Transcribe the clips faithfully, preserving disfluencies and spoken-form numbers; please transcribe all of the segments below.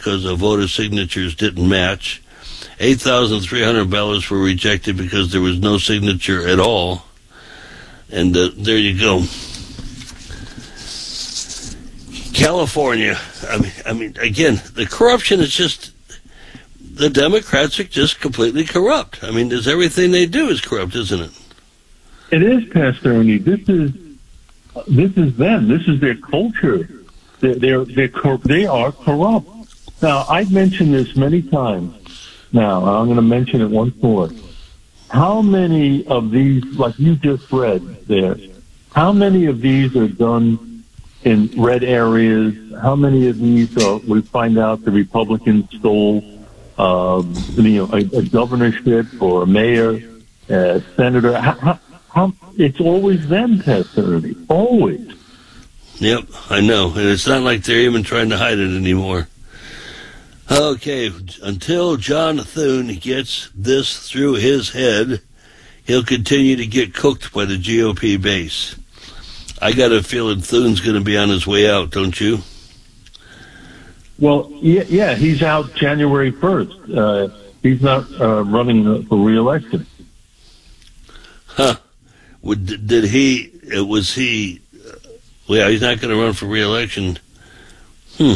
because the voter signatures didn't match. eight thousand three hundred ballots were rejected because there was no signature at all. And uh, there you go. California, I mean, I mean, again, the corruption is just, the Democrats are just completely corrupt. I mean, there's everything they do is corrupt, isn't it? It is, Pastor Ernie. This is this is them. This is their culture. They're, they're, they're cor- they are corrupt. Now, I've mentioned this many times. Now, I'm going to mention it once more. How many of these, like you just read there, how many of these are done in red areas? How many of these uh, we find out the Republicans stole, um, you know, a, a governorship or a mayor, a senator? How, how, how, it's always them, Pastor Ernie. Always. Yep, I know. And it's not like they're even trying to hide it anymore. Okay, until John Thune gets this through his head, he'll continue to get cooked by the G O P base. I got a feeling Thune's going to be on his way out, don't you? Well, yeah, yeah he's out January first. Uh, he's not uh, running for re-election. Huh. Would, did he, was he, uh, well, yeah, he's not going to run for re-election. Hmm.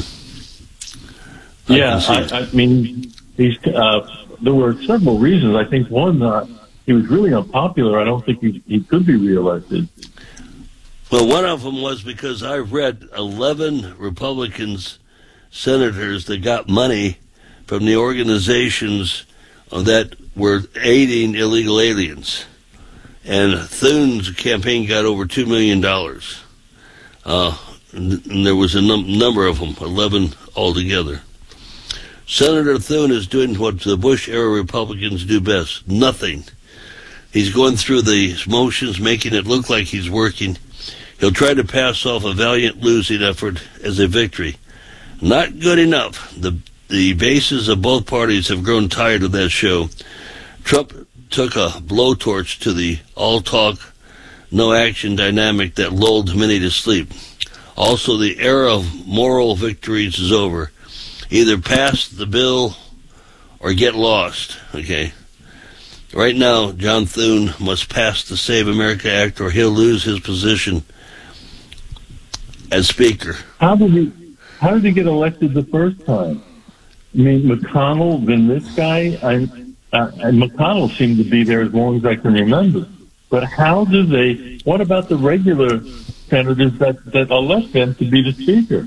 I yeah, I, I mean, he's, uh, there were several reasons. I think one, uh, he was really unpopular. I don't think he, he could be re-elected. Well, one of them was because I read eleven Republicans, senators that got money from the organizations that were aiding illegal aliens. And Thune's campaign got over two million dollars. Uh, and there was a num- number of them, eleven altogether. Senator Thune is doing what the Bush-era Republicans do best, nothing. He's going through the motions, making it look like he's working. He'll try to pass off a valiant losing effort as a victory. Not good enough. The the bases of both parties have grown tired of that show. Trump took a blowtorch to the all-talk, no-action dynamic that lulled many to sleep. Also, the era of moral victories is over. Either pass the bill or get lost, okay? Right now, John Thune must pass the Save America Act or he'll lose his position as Speaker. How did he, how did he get elected the first time? I mean, McConnell, then this guy, I, uh, and McConnell seemed to be there as long as I can remember. But how do they, what about the regular senators that, that elect them to be the Speaker?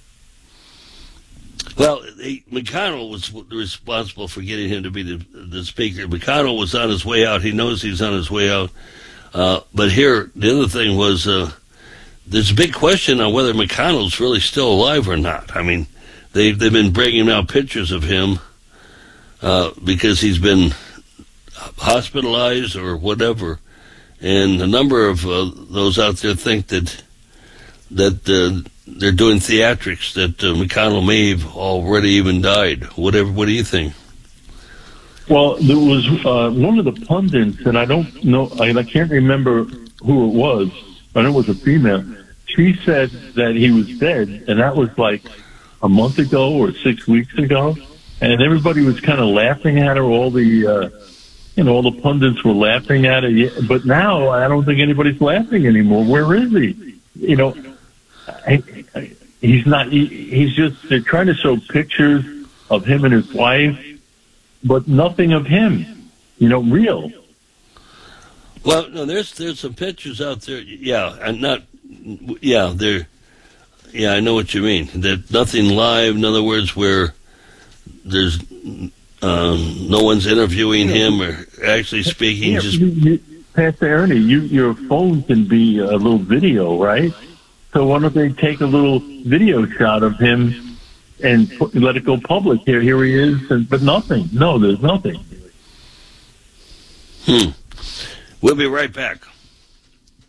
Well, he, McConnell was responsible for getting him to be the, the Speaker. McConnell was on his way out. He knows he's on his way out. Uh, but here, the other thing was, uh, there's a big question on whether McConnell's really still alive or not. I mean, they've, they've been bringing out pictures of him uh, because he's been hospitalized or whatever. And a number of uh, those out there think that that uh, they're doing theatrics, that uh, McConnell may have already even died. Whatever. What do you think? Well, there was uh, one of the pundits, and I don't know, I, I can't remember who it was. I know it was a female. She said that he was dead, and that was like a month ago or six weeks ago. And everybody was kind of laughing at her. All the, uh, you know, all the pundits were laughing at her. But now I don't think anybody's laughing anymore. Where is he? You know, I, I, he's not. He, he's just. They're trying to show pictures of him and his wife, but nothing of him. You know, real. Well, no, there's there's some pictures out there. Yeah, and not. Yeah, they're. Yeah, I know what you mean. That nothing live. In other words, where there's um, no one's interviewing him or actually speaking. Yeah, just you, you, Pastor Ernie, you, your phone can be a little video, right? So why don't they take a little video shot of him and put, let it go public? Here, here he is, and, but nothing. No, there's nothing. Hmm. We'll be right back.